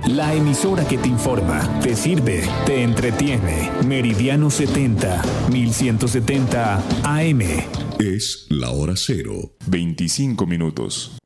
La emisora que te informa, te sirve, te entretiene. Meridiano 70, 1170 AM. Es la hora 0. 25 minutos.